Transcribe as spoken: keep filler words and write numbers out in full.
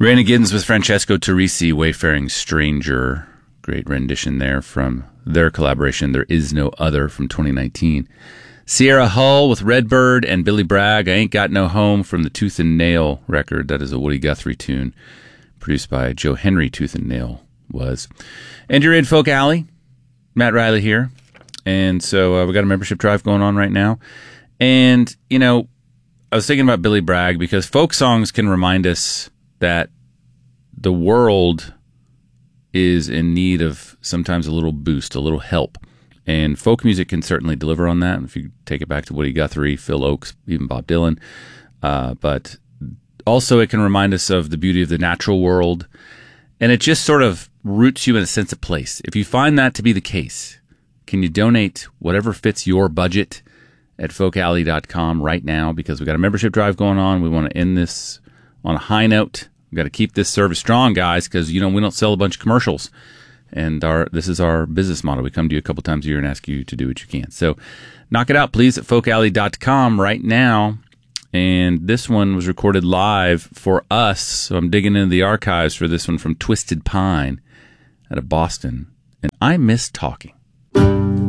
Raina Giddens with Francesco Turrisi, Wayfaring Stranger. Great rendition there from their collaboration, There Is No Other, from twenty nineteen. Sierra Hull with Redbird and Billy Bragg, I Ain't Got No Home, from the Tooth and Nail record. That is a Woody Guthrie tune produced by Joe Henry. Tooth and Nail was. And you're in Folk Alley. Matt Riley here. And so uh, we got a membership drive going on right now. And, you know, I was thinking about Billy Bragg because folk songs can remind us that the world is in need of sometimes a little boost, a little help. And folk music can certainly deliver on that. If you take it back to Woody Guthrie, Phil Oakes, even Bob Dylan. Uh, but also it can remind us of the beauty of the natural world. And it just sort of roots you in a sense of place. If you find that to be the case, can you donate whatever fits your budget at folk alley dot com right now? Because we've got a membership drive going on. We want to end this on a high note. We've got to keep this service strong, guys, because, you know, we don't sell a bunch of commercials. And our this is our business model. We come to you a couple times a year and ask you to do what you can. So knock it out, please, at folk alley dot com right now. And this one was recorded live for us. So I'm digging into the archives for this one from Twisted Pine out of Boston. And I miss talking.